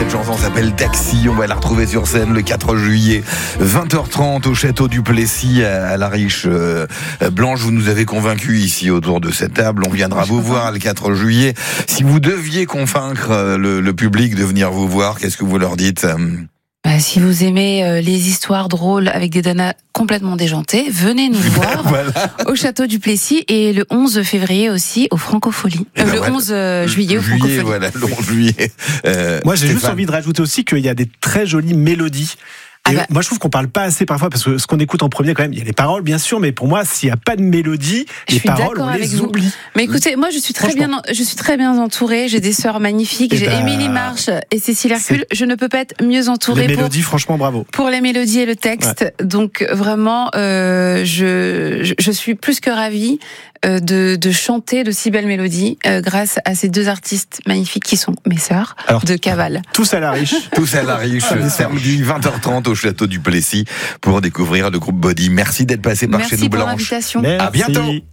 Cette chanson s'appelle Taxi. On va la retrouver sur scène le 4 juillet, 20h30 au château du Plessis à La Riche. Blanche, vous nous avez convaincus ici autour de cette table. On viendra vous voir le 4 juillet. Si vous deviez convaincre le public de venir vous voir, qu'est-ce que vous leur dites ? Si vous aimez les histoires drôles avec des nanas complètement déjantées, venez nous voir au château du Plessis et le 11 février aussi au Francofolie. Le 11 juillet au Francofolie. Voilà, le 11 juillet. Moi, j'ai juste envie de rajouter aussi qu'il y a des très jolies mélodies. Et moi, je trouve qu'on parle pas assez parfois, parce que ce qu'on écoute en premier, quand même, il y a les paroles, bien sûr, mais pour moi, s'il n'y a pas de mélodie, les paroles, on les oublie. Mais écoutez, moi, je suis très bien entourée. J'ai des sœurs magnifiques. J'ai Émilie Marche et Cécile Hercule. Je ne peux pas être mieux entourée. Les mélodies, franchement, bravo. Pour les mélodies et le texte. Ouais. Donc, vraiment, je suis plus que ravie de chanter de si belles mélodies grâce à ces deux artistes magnifiques qui sont mes sœurs de Caval. Tous à La Riche. Tous à La Riche, samedi 20h30 au château du Plessis pour découvrir le groupe Body. Merci d'être passé par chez nous, Blanche. Merci pour l'invitation. À bientôt.